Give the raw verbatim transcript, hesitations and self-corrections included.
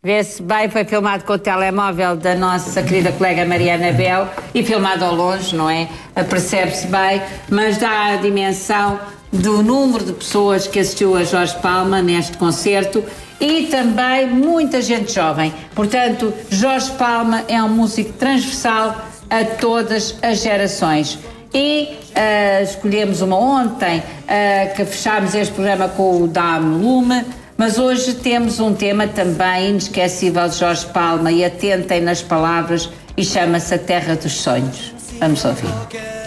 Vê-se bem, foi filmado com o telemóvel da nossa querida colega Mariana Bel e filmado ao longe, não é? Percebe-se bem, mas dá a dimensão do número de pessoas que assistiu a Jorge Palma neste concerto e também muita gente jovem. Portanto, Jorge Palma é um músico transversal a todas as gerações. E uh, escolhemos uma ontem, uh, que fechámos este programa com o Dá-me Lume, mas hoje temos um tema também inesquecível de Jorge Palma, e atentem nas palavras, e chama-se A Terra dos Sonhos. Vamos ouvir.